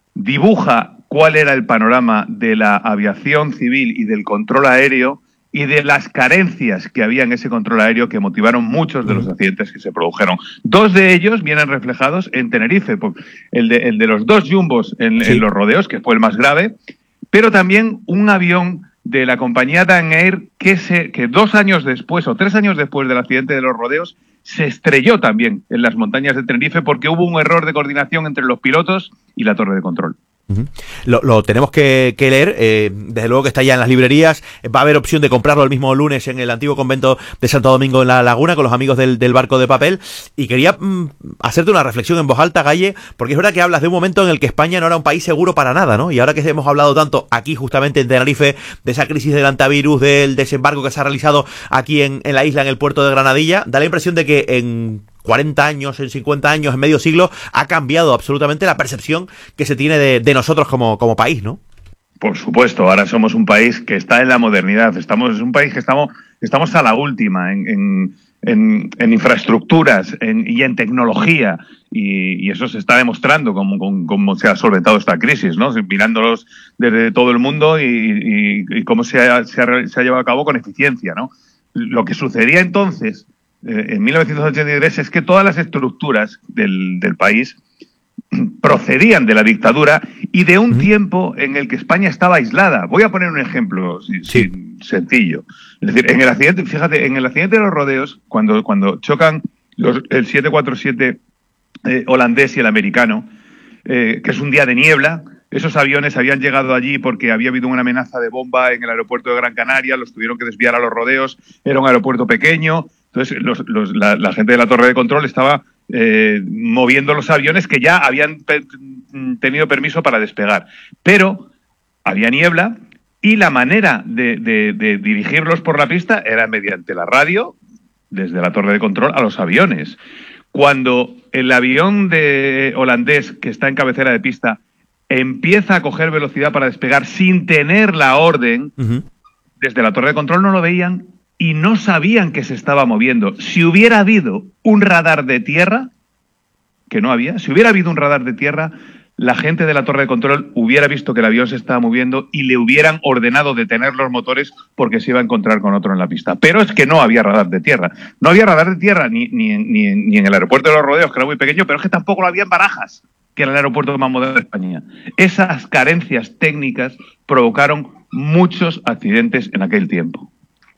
dibuja cuál era el panorama de la aviación civil y del control aéreo y de las carencias que había en ese control aéreo que motivaron muchos de los accidentes que se produjeron. Dos de ellos vienen reflejados en Tenerife, el de, el de los dos jumbos en, sí. en los rodeos, que fue el más grave, pero también un avión de la compañía Dan Air que, se, que dos años después o tres años después del accidente de los rodeos se estrelló también en las montañas de Tenerife porque hubo un error de coordinación entre los pilotos y la torre de control. Uh-huh. Lo, lo tenemos que, que leer, eh, desde luego que está ya en las librerías, va a haber opción de comprarlo el mismo lunes en el antiguo convento de Santo Domingo en La Laguna con los amigos del, del Barco de Papel, y quería mm, hacerte una reflexión en voz alta, Gaye, porque es verdad que hablas de un momento en el que España no era un país seguro para nada, ¿no? Y ahora que hemos hablado tanto aquí justamente en Tenerife de esa crisis del antivirus, del desembarco que se ha realizado aquí en, en la isla, en el puerto de Granadilla, da la impresión de que en cuarenta años, en cincuenta años, en medio siglo, ha cambiado absolutamente la percepción que se tiene de, de nosotros como, como país, ¿no? Por supuesto, ahora somos un país que está en la modernidad, estamos es un país que estamos, estamos a la última en, en, en, en infraestructuras en, y en tecnología, y, y eso se está demostrando como, como, como se ha solventado esta crisis, ¿no? Mirándolos desde todo el mundo y, y, y cómo se ha, se, ha, se ha llevado a cabo con eficiencia, ¿no? Lo que sucedía entonces en mil novecientos ochenta y tres es que todas las estructuras del, del país procedían de la dictadura y de un tiempo en el que España estaba aislada. Voy a poner un ejemplo sí. Sí, sencillo. Es decir, en el accidente, fíjate, en el accidente de los rodeos, cuando, cuando chocan los, el siete cuatro siete eh, holandés y el americano, eh, que es un día de niebla, esos aviones habían llegado allí porque había habido una amenaza de bomba en el aeropuerto de Gran Canaria, los tuvieron que desviar a los rodeos, era un aeropuerto pequeño. Entonces, los, los, la, la gente de la torre de control estaba eh, moviendo los aviones que ya habían pe- tenido permiso para despegar. Pero había niebla y la manera de, de, de dirigirlos por la pista era mediante la radio, desde la torre de control a los aviones. Cuando el avión de holandés que está en cabecera de pista empieza a coger velocidad para despegar sin tener la orden, uh-huh. desde la torre de control no lo veían y no sabían que se estaba moviendo. Si hubiera habido un radar de tierra, que no había, si hubiera habido un radar de tierra, la gente de la torre de control hubiera visto que el avión se estaba moviendo y le hubieran ordenado detener los motores porque se iba a encontrar con otro en la pista. Pero es que no había radar de tierra. No había radar de tierra ni, ni, ni, ni en el aeropuerto de Los Rodeos, que era muy pequeño, pero es que tampoco lo había en Barajas, que era el aeropuerto más moderno de España. Esas carencias técnicas provocaron muchos accidentes en aquel tiempo.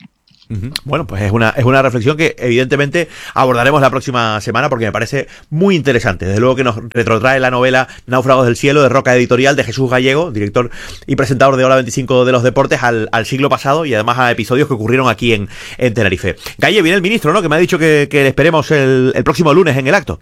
Bueno, pues es una, es una reflexión que evidentemente abordaremos la próxima semana porque me parece muy interesante. Desde luego que nos retrotrae la novela Náufragos del Cielo de Roca Editorial de Jesús Gallego, director y presentador de Hora veinticinco de los Deportes, al, al siglo pasado y además a episodios que ocurrieron aquí en, en Tenerife. Galle, viene el ministro, ¿no? Que me ha dicho que, que le esperemos el, el próximo lunes en el acto.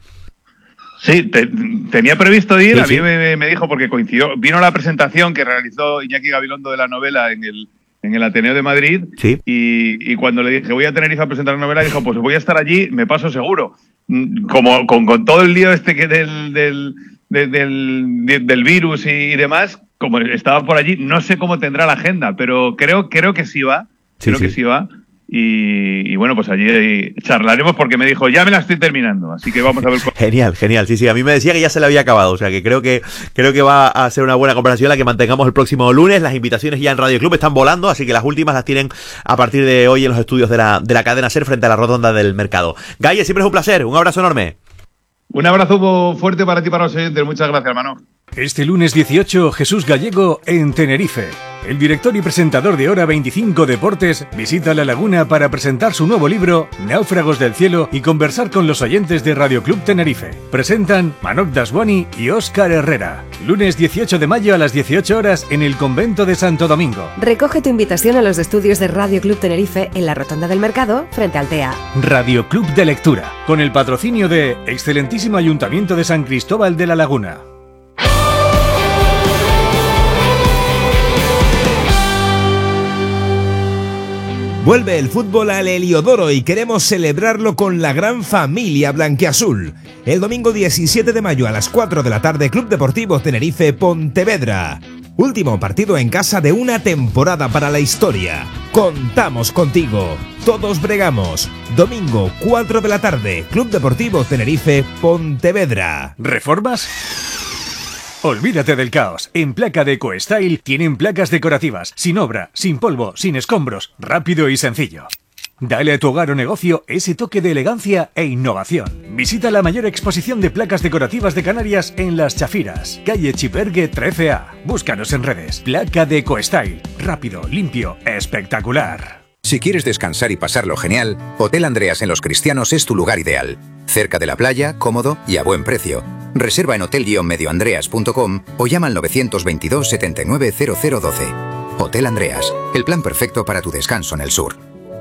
Sí, te, tenía previsto ir, sí, a mí sí. Me, me dijo porque coincidió, vino la presentación que realizó Iñaki Gabilondo de la novela en el en el Ateneo de Madrid, sí. y, y cuando le dije voy a Tenerife a presentar la novela, dijo pues voy a estar allí, me paso seguro. Como con, con todo el lío este que del, del, del, del, del virus y, y demás, como estaba por allí, no sé cómo tendrá la agenda, pero creo, creo que sí va, sí, creo sí. que sí va. Y, y bueno, pues allí charlaremos porque me dijo, ya me la estoy terminando, así que vamos a ver. Genial, genial, sí, sí, a mí me decía que ya se la había acabado, o sea que creo que creo que va a ser una buena conversación la que mantengamos el próximo lunes. Las invitaciones ya en Radio Club están volando, así que las últimas las tienen a partir de hoy en los estudios de la, de la cadena SER frente a la rotonda del mercado. Galle, siempre es un placer, un abrazo enorme. Un abrazo fuerte para ti y para los oyentes, muchas gracias, hermano. Este lunes dieciocho, Jesús Gallego en Tenerife. El director y presentador de Hora veinticinco Deportes visita La Laguna para presentar su nuevo libro, Náufragos del Cielo, y conversar con los oyentes de Radio Club Tenerife. Presentan Manok Daswani y Óscar Herrera. Lunes dieciocho de mayo a las dieciocho horas en el Convento de Santo Domingo. Recoge tu invitación a los estudios de Radio Club Tenerife en la Rotonda del Mercado, frente al T E A. Radio Club de Lectura, con el patrocinio de Excelentísimo Ayuntamiento de San Cristóbal de la Laguna. Vuelve el fútbol al Heliodoro y queremos celebrarlo con la gran familia blanquiazul. El domingo diecisiete de mayo a las cuatro de la tarde, Club Deportivo Tenerife Pontevedra. Último partido en casa de una temporada para la historia. Contamos contigo. Todos bregamos. Domingo, cuatro de la tarde, Club Deportivo Tenerife Pontevedra. ¿Reformas? Olvídate del caos. En Placa de EcoStyle tienen placas decorativas, sin obra, sin polvo, sin escombros, rápido y sencillo. Dale a tu hogar o negocio ese toque de elegancia e innovación. Visita la mayor exposición de placas decorativas de Canarias en Las Chafiras, calle Chipergue trece A. Búscanos en redes. Placa de EcoStyle. Rápido, limpio, espectacular. Si quieres descansar y pasarlo genial, Hotel Andreas en Los Cristianos es tu lugar ideal. Cerca de la playa, cómodo y a buen precio. Reserva en hotel guion medio andreas punto com o llama al novecientos veintidós setenta y nueve cero cero doce. Hotel Andreas, el plan perfecto para tu descanso en el sur.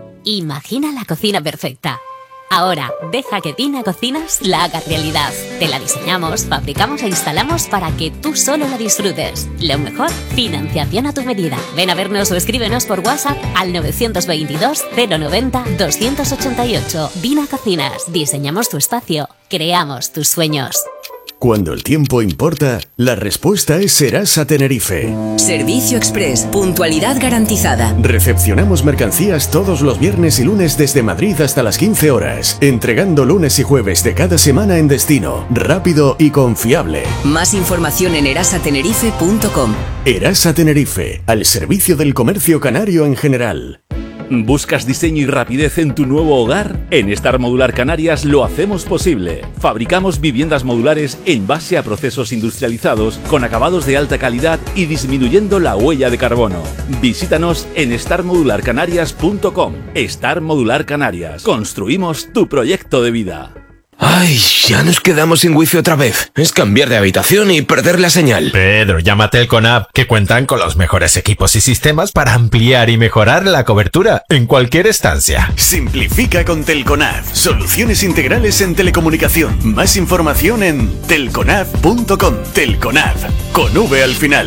Imagina la cocina perfecta. Ahora, deja que Tina Cocinas la haga realidad. Te la diseñamos, fabricamos e instalamos para que tú solo la disfrutes. Lo mejor, financiación a tu medida. Ven a vernos o escríbenos por WhatsApp al novecientos veintidós cero noventa doscientos ochenta y ocho. Tina Cocinas, diseñamos tu espacio, creamos tus sueños. Cuando el tiempo importa, la respuesta es Serasa Tenerife. Servicio Express, puntualidad garantizada. Recepcionamos mercancías todos los viernes y lunes desde Madrid hasta las quince horas, entregando lunes y jueves de cada semana en destino, rápido y confiable. Más información en erasa tenerife punto com. Erasa Tenerife, al servicio del comercio canario en general. ¿Buscas diseño y rapidez en tu nuevo hogar? En Star Modular Canarias lo hacemos posible. Fabricamos viviendas modulares en base a procesos industrializados con acabados de alta calidad y disminuyendo la huella de carbono. Visítanos en star modular canarias punto com. Star Modular Canarias. Construimos tu proyecto de vida. Ay, ya nos quedamos sin wifi otra vez. Es cambiar de habitación y perder la señal. Pedro, llama a Telconab, que cuentan con los mejores equipos y sistemas para ampliar y mejorar la cobertura en cualquier estancia. Simplifica con Telconab. Soluciones integrales en telecomunicación. Más información en telconab punto com. Telconab, con V al final.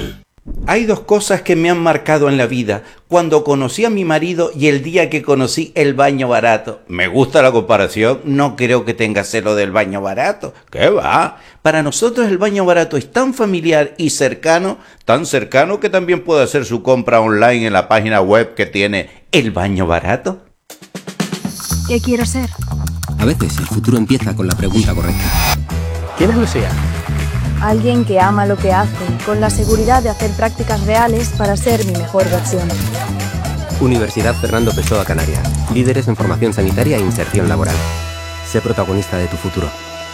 Hay dos cosas que me han marcado en la vida. Cuando conocí a mi marido y el día que conocí el baño barato. Me gusta la comparación, no creo que tenga celo del baño barato. ¿Qué va? Para nosotros el baño barato es tan familiar y cercano, tan cercano que también puede hacer su compra online en la página web que tiene el baño barato. ¿Qué quiero ser? A veces el futuro empieza con la pregunta correcta. ¿Quién es Lucía? Alguien que ama lo que hace, con la seguridad de hacer prácticas reales para ser mi mejor versión. Universidad Fernando Pessoa Canarias. Líderes en formación sanitaria e inserción laboral. Sé protagonista de tu futuro.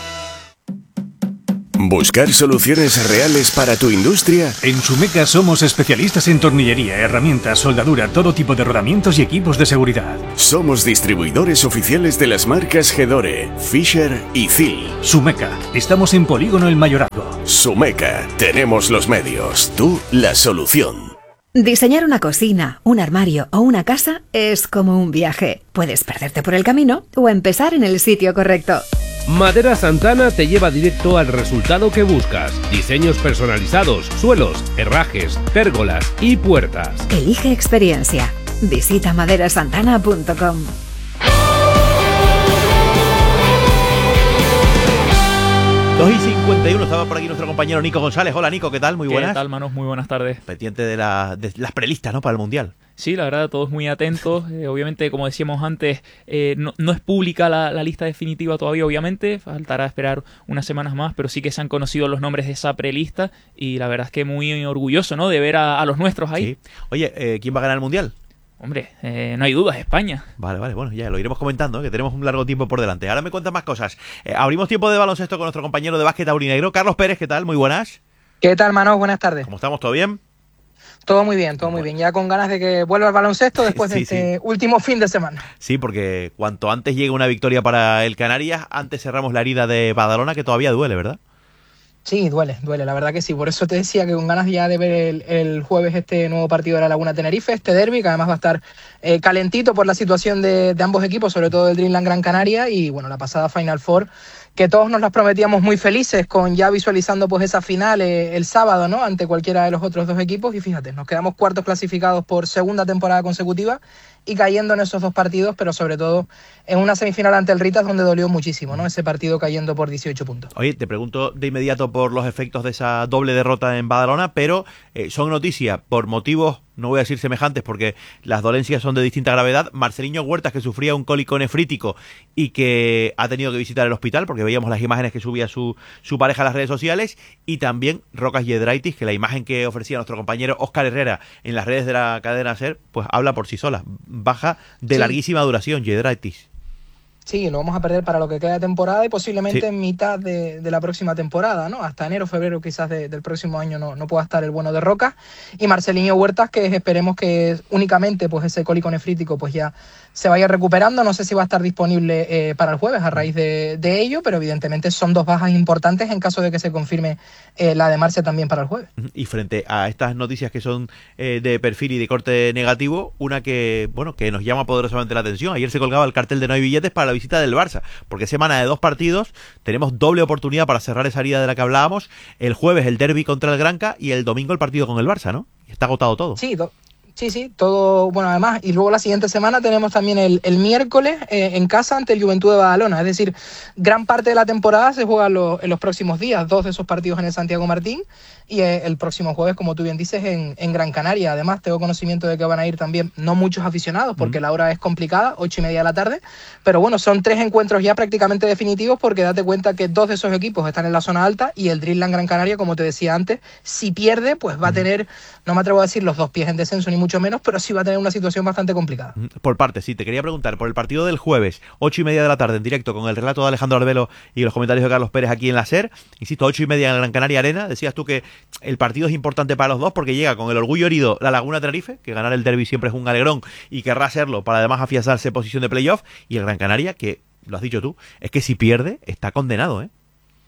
¿Buscar soluciones reales para tu industria? En Sumeca somos especialistas en tornillería, herramientas, soldadura, todo tipo de rodamientos y equipos de seguridad. Somos distribuidores oficiales de las marcas Gedore, Fisher y Z I L. Sumeca, estamos en Polígono El Mayorazgo. Sumeca, tenemos los medios, tú la solución. Diseñar una cocina, un armario o una casa es como un viaje. Puedes perderte por el camino o empezar en el sitio correcto. Madera Santana te lleva directo al resultado que buscas. Diseños personalizados, suelos, herrajes, pérgolas y puertas. Elige experiencia. Visita madera santana punto com. dos y cincuenta y uno, estaba por aquí nuestro compañero Nico González. Hola Nico, ¿qué tal? Muy buenas. ¿Qué tal, manos? Muy buenas tardes. Pendiente de, la, de las prelistas, ¿no? Para el Mundial. Sí, la verdad, todos muy atentos. Eh, obviamente, como decíamos antes, eh, no, no es pública la, la lista definitiva todavía, obviamente. Faltará esperar unas semanas más, pero sí que se han conocido los nombres de esa prelista y la verdad es que muy orgulloso, ¿no? De ver a, a los nuestros ahí. Sí. Oye, eh, ¿quién va a ganar el Mundial? Hombre, eh, no hay dudas, España. Vale, vale, bueno, ya lo iremos comentando, ¿eh? Que tenemos un largo tiempo por delante. Ahora me cuentan más cosas. Eh, abrimos tiempo de baloncesto con nuestro compañero de básquet aurinegro, Carlos Pérez. ¿Qué tal? Muy buenas. ¿Qué tal, Manos? Buenas tardes. ¿Cómo estamos? ¿Todo bien? Todo muy bien, todo muy bien. Ya con ganas de que vuelva el baloncesto después sí, de este sí. último fin de semana. Sí, porque cuanto antes llegue una victoria para el Canarias, antes cerramos la herida de Badalona, que todavía duele, ¿verdad? Sí, duele, duele, la verdad que sí. Por eso te decía que con ganas ya de ver el, el jueves este nuevo partido de la Laguna Tenerife, este derbi, que además va a estar eh, calentito por la situación de, de ambos equipos, sobre todo del Dreamland Gran Canaria y bueno, la pasada Final Four, que todos nos las prometíamos muy felices con ya visualizando pues esa final eh, el sábado, ¿no? Ante cualquiera de los otros dos equipos y fíjate, nos quedamos cuartos clasificados por segunda temporada consecutiva y cayendo en esos dos partidos, pero sobre todo en una semifinal ante el Ritas donde dolió muchísimo, ¿no? Ese partido cayendo por dieciocho puntos. Oye, te pregunto de inmediato por los efectos de esa doble derrota en Badalona, pero eh, son noticias por motivos, no voy a decir semejantes porque las dolencias son de distinta gravedad. Marceliño Huertas, que sufría un cólico nefrítico y que ha tenido que visitar el hospital porque veíamos las imágenes que subía su, su pareja a las redes sociales, y también Rocas Giedraitis, que la imagen que ofrecía nuestro compañero Óscar Herrera en las redes de la cadena SER, pues habla por sí sola. Baja de sí. larguísima duración, Giedraitis. Sí, lo vamos a perder para lo que queda de temporada y posiblemente sí. en mitad de, de la próxima temporada, ¿no? Hasta enero, febrero quizás de, del próximo año no, no pueda estar el bueno de Roca. Y Marceliño Huertas, que esperemos que únicamente pues ese cólico nefrítico pues ya se vaya recuperando. No sé si va a estar disponible eh, para el jueves a raíz de, de ello, pero evidentemente son dos bajas importantes en caso de que se confirme eh, la de Marce también para el jueves. Y frente a estas noticias que son eh, de perfil y de corte negativo, una que, bueno, que nos llama poderosamente la atención. Ayer se colgaba el cartel de no hay billetes para la visita del Barça, porque semana de dos partidos, tenemos doble oportunidad para cerrar esa herida de la que hablábamos. El jueves el derbi contra el Granca y el domingo el partido con el Barça, ¿no? Está agotado todo. Sí, do- sí, sí, todo, bueno, además, y luego la siguiente semana tenemos también el, el miércoles eh, en casa ante el Juventud de Badalona, es decir, gran parte de la temporada se juega lo, en los próximos días, dos de esos partidos en el Santiago Martín, y eh, el próximo jueves, como tú bien dices, en, en Gran Canaria. Además, tengo conocimiento de que van a ir también no muchos aficionados, porque mm. la hora es complicada, ocho y media de la tarde, pero bueno, son tres encuentros ya prácticamente definitivos, porque date cuenta que dos de esos equipos están en la zona alta, y el Dreamland Gran Canaria, como te decía antes, si pierde, pues va a tener, no me atrevo a decir los dos pies en descenso, ni mucho menos, pero sí va a tener una situación bastante complicada. Por parte, sí, te quería preguntar, por el partido del jueves, ocho y media de la tarde, en directo, con el relato de Alejandro Arbelo y los comentarios de Carlos Pérez aquí en la SER, insisto, ocho y media en el Gran Canaria Arena, decías tú que el partido es importante para los dos porque llega con el orgullo herido la Laguna Tenerife, que ganar el derbi siempre es un alegrón y querrá hacerlo para además afianzarse posición de playoff, y el Gran Canaria, que, lo has dicho tú, es que si pierde, está condenado, ¿eh?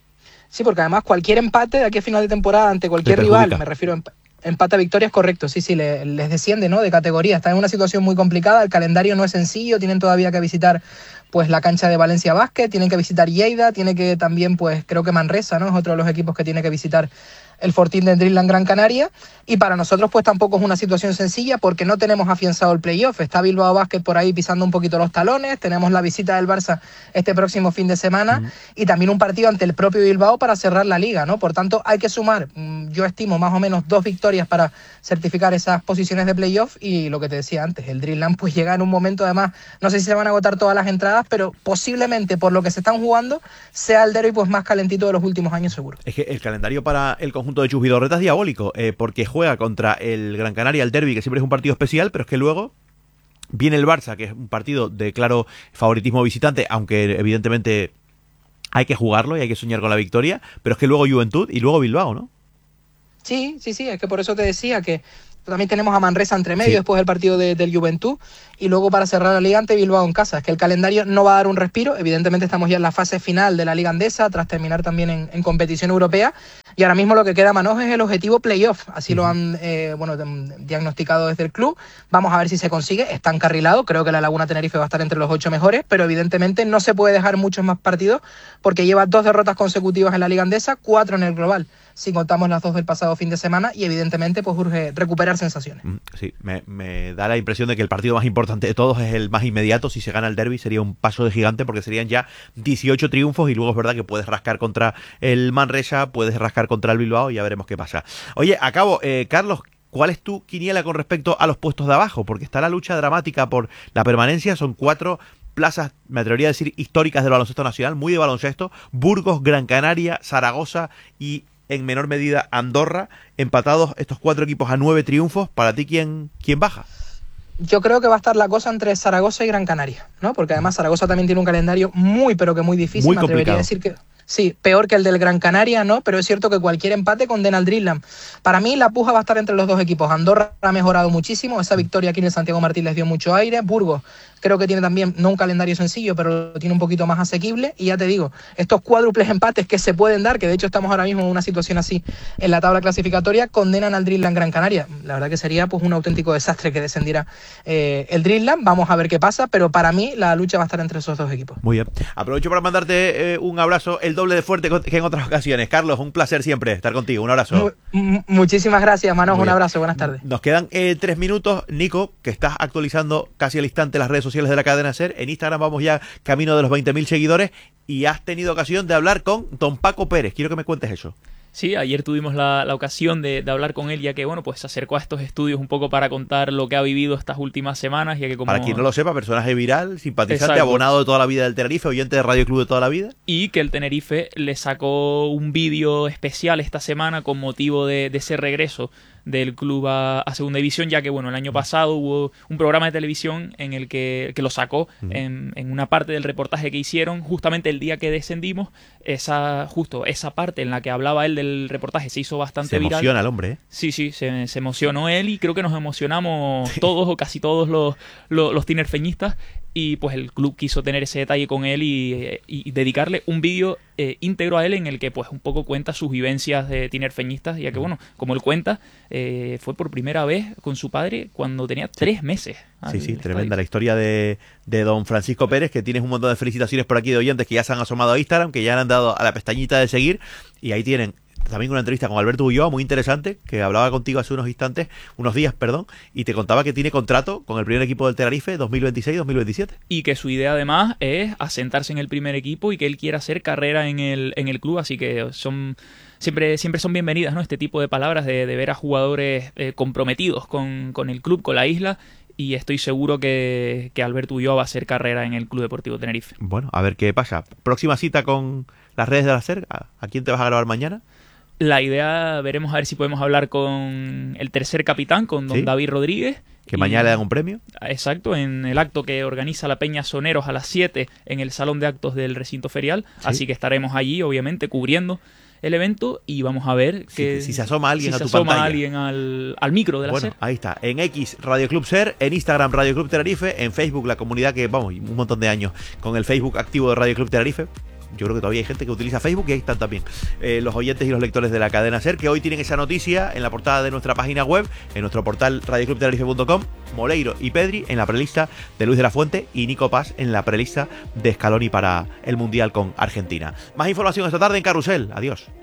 Sí, porque además cualquier empate de aquí a final de temporada ante cualquier rival, me refiero a empate a victoria, es correcto, sí, sí, le, les desciende, ¿no? De categoría, están en una situación muy complicada, el calendario no es sencillo, tienen todavía que visitar pues la cancha de Valencia Basket, tienen que visitar Lleida, tiene que también, pues creo que Manresa, ¿no? Es otro de los equipos que tiene que visitar el Fortín de Dreamland Gran Canaria, y para nosotros pues tampoco es una situación sencilla porque no tenemos afianzado el playoff. Está Bilbao Basket por ahí pisando un poquito los talones, tenemos la visita del Barça este próximo fin de semana mm. y también un partido ante el propio Bilbao para cerrar la liga, ¿no? Por tanto hay que sumar, yo estimo más o menos dos victorias para certificar esas posiciones de playoff, y lo que te decía antes, el Dreamland pues llega en un momento, además, no sé si se van a agotar todas las entradas, pero posiblemente por lo que se están jugando sea el derbi pues más calentito de los últimos años seguro. Es que el calendario para el conjunto de Chus Vidorreta es diabólico, eh, porque juega contra el Gran Canaria, el derbi, que siempre es un partido especial, pero es que luego viene el Barça, que es un partido de claro favoritismo visitante, aunque evidentemente hay que jugarlo y hay que soñar con la victoria, pero es que luego Juventud y luego Bilbao, ¿no? Sí, sí, sí, es que por eso te decía que también tenemos a Manresa entre medio, sí. después del partido de, del Juventud, y luego para cerrar la Liga ante Bilbao en casa. Es que el calendario no va a dar un respiro, evidentemente estamos ya en la fase final de la Liga Andesa, tras terminar también en, en competición europea, y ahora mismo lo que queda, Manoj, es el objetivo playoff, así uh-huh. lo han eh, bueno, diagnosticado desde el club. Vamos a ver si se consigue, está encarrilado, creo que la Laguna Tenerife va a estar entre los ocho mejores, pero evidentemente no se puede dejar muchos más partidos, porque lleva dos derrotas consecutivas en la Liga Andesa, cuatro en el global, si contamos las dos del pasado fin de semana, y evidentemente pues urge recuperar sensaciones. Sí, me, me da la impresión de que el partido más importante de todos es el más inmediato. Si se gana el derbi sería un paso de gigante, porque serían ya dieciocho triunfos, y luego es verdad que puedes rascar contra el Manresa, puedes rascar contra el Bilbao, y ya veremos qué pasa. Oye, acabo, eh, Carlos, ¿cuál es tu quiniela con respecto a los puestos de abajo? Porque está la lucha dramática por la permanencia, son cuatro plazas, me atrevería a decir, históricas del baloncesto nacional, muy de baloncesto: Burgos, Gran Canaria, Zaragoza y en menor medida Andorra, empatados estos cuatro equipos a nueve triunfos. Para ti, ¿quién, quién baja? Yo creo que va a estar la cosa entre Zaragoza y Gran Canaria, ¿no? Porque además Zaragoza también tiene un calendario muy, pero que muy difícil. Muy me atrevería complicado. a decir que sí, peor que el del Gran Canaria, ¿no? Pero es cierto que cualquier empate condena al Dreamland. Para mí la puja va a estar entre los dos equipos. Andorra ha mejorado muchísimo, esa victoria aquí en el Santiago Martín les dio mucho aire. Burgos creo que tiene también, no un calendario sencillo, pero lo tiene un poquito más asequible. Y ya te digo, estos cuádruples empates que se pueden dar, que de hecho estamos ahora mismo en una situación así en la tabla clasificatoria, condenan al Dreamland Gran Canaria. La verdad que sería pues un auténtico desastre que descendiera eh, el Dreamland. Vamos a ver qué pasa, pero para mí la lucha va a estar entre esos dos equipos. Muy bien. Aprovecho para mandarte eh, un abrazo, el doble de fuerte que en otras ocasiones. Carlos, un placer siempre estar contigo. Un abrazo. Mu- muchísimas gracias, Manoj. Un abrazo. Buenas tardes. Nos quedan eh, tres minutos. Nico, que estás actualizando casi al instante las redes sociales de la cadena SER. En Instagram vamos ya camino de los veinte mil seguidores, y has tenido ocasión de hablar con don Paco Pérez. Quiero que me cuentes eso. Sí, ayer tuvimos la, la ocasión de, de hablar con él, ya que bueno, pues se acercó a estos estudios un poco para contar lo que ha vivido estas últimas semanas, ya que como... Para quien no lo sepa, personaje viral, simpatizante, Exacto. abonado de toda la vida del Tenerife, oyente de Radio Club de toda la vida. Y que el Tenerife le sacó un vídeo especial esta semana con motivo de, de ese regreso del club a, a Segunda División, ya que bueno, el año pasado hubo un programa de televisión en el que, que lo sacó uh-huh. en, en una parte del reportaje que hicieron justamente el día que descendimos. Esa justo esa parte en la que hablaba él del reportaje se hizo bastante se viral. Se emociona el hombre, ¿eh? Sí, sí, se, se emocionó él, y creo que nos emocionamos todos o casi todos los, los, los tinerfeñistas. Y pues el club quiso tener ese detalle con él y, y, y dedicarle un vídeo eh, íntegro a él, en el que pues un poco cuenta sus vivencias de tinerfeñistas, ya que bueno, como él cuenta, eh, fue por primera vez con su padre cuando tenía tres meses. Sí, sí, tremenda la historia de, de don Francisco Pérez, que tienes un montón de felicitaciones por aquí de oyentes que ya se han asomado a Instagram, que ya le han dado a la pestañita de seguir, y ahí tienen también una entrevista con Alberto Ulloa muy interesante, que hablaba contigo hace unos instantes, unos días, perdón, y te contaba que tiene contrato con el primer equipo del Tenerife dos mil veintiséis dos mil veintisiete. Y que su idea además es asentarse en el primer equipo y que él quiera hacer carrera en el, en el club, así que son... Siempre, siempre son bienvenidas, ¿no? Este tipo de palabras de, de ver a jugadores eh, comprometidos con, con el club, con la isla, y estoy seguro que, que Alberto Ulloa va a hacer carrera en el Club Deportivo Tenerife. Bueno, a ver qué pasa. Próxima cita con las redes de la SER. ¿A, a quién te vas a grabar mañana? La idea, veremos a ver si podemos hablar con el tercer capitán, con don ¿Sí? David Rodríguez. Que y, mañana le dan un premio. Exacto, en el acto que organiza la Peña Soneros a las siete en el Salón de Actos del Recinto Ferial. ¿Sí? Así que estaremos allí, obviamente, cubriendo el evento, y vamos a ver que si, si se asoma alguien si a se tu asoma pantalla. alguien al, al micro de la bueno, SER. Ahí está, en X Radio Club SER, en Instagram Radio Club Tenerife, en Facebook la comunidad que, vamos, un montón de años con el Facebook activo de Radio Club Tenerife. yo creo que todavía hay gente que utiliza Facebook y ahí están también eh, los oyentes y los lectores de la cadena SER, que hoy tienen esa noticia en la portada de nuestra página web, en nuestro portal radio club tenerife punto com, Moleiro y Pedri en la prelista de Luis de la Fuente y Nico Paz en la prelista de Scaloni para el Mundial con Argentina. Más información esta tarde en Carrusel. Adiós.